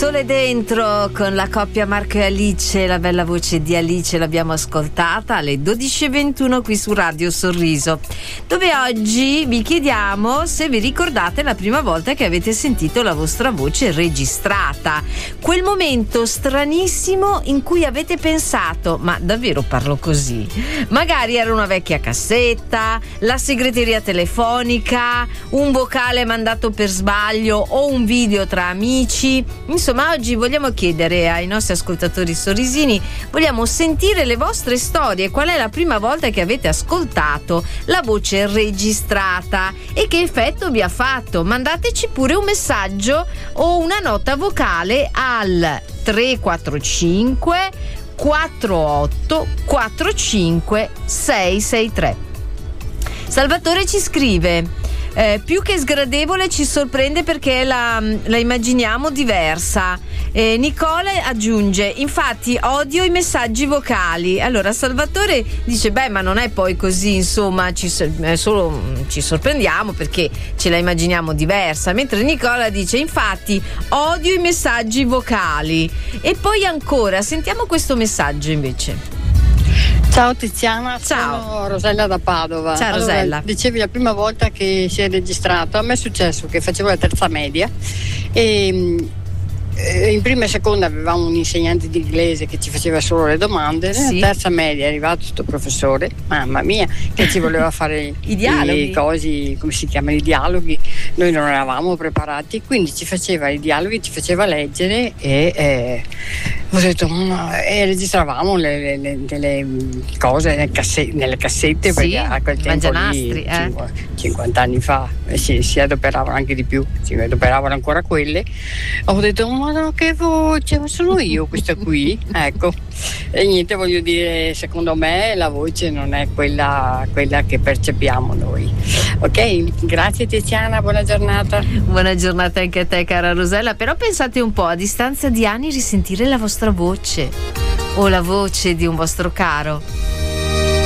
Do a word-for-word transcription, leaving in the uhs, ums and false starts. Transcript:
Sole dentro con la coppia Marco e Alice, la bella voce di Alice l'abbiamo ascoltata alle dodici e ventuno qui su Radio Sorriso, dove oggi vi chiediamo se vi ricordate la prima volta che avete sentito la vostra voce registrata, quel momento stranissimo in cui avete pensato: ma davvero parlo così? Magari era una vecchia cassetta, la segreteria telefonica, un vocale mandato per sbaglio o un video tra amici. Insomma, oggi vogliamo chiedere ai nostri ascoltatori sorrisini, vogliamo sentire le vostre storie. Qual è la prima volta che avete ascoltato la voce registrata e che effetto vi ha fatto? Mandateci pure un messaggio o una nota vocale al tre quattro cinque quattro otto quattro cinque sei sei tre. Salvatore ci scrive: Eh, più che sgradevole ci sorprende perché la, la immaginiamo diversa. eh, Nicola aggiunge: infatti odio i messaggi vocali. Allora Salvatore dice: beh, ma non è poi così, insomma, ci, eh, solo ci sorprendiamo perché ce la immaginiamo diversa, mentre Nicola dice: infatti odio i messaggi vocali. E poi ancora sentiamo questo messaggio invece. Ciao Tiziana, Ciao. Sono Rosella da Padova. Ciao allora, Rosella. dicevi la prima volta che si è registrato, a me è successo che facevo la terza media e in prima e seconda avevamo un insegnante di inglese che ci faceva solo le domande. Nella sì. terza media è arrivato questo professore, mamma mia, che ci voleva fare I dialoghi, i cosi, come si chiamano, i dialoghi. Noi non eravamo preparati, quindi ci faceva i dialoghi, ci faceva leggere e eh, ho detto, e registravamo le, le, le, le cose nelle cassette, nelle cassette sì, perché a quel tempo lì, eh. cinquanta anni fa si, si adoperavano anche di più, si adoperavano ancora quelle. Ho detto, ma no, che voce, ma sono io questa qui? Ecco, e niente, voglio dire, secondo me la voce non è quella, quella che percepiamo noi. Ok, grazie Tiziana, buona giornata. Buona giornata anche a te, cara Rosella. Però pensate un po', a distanza di anni risentire la vostra voce o la voce di un vostro caro.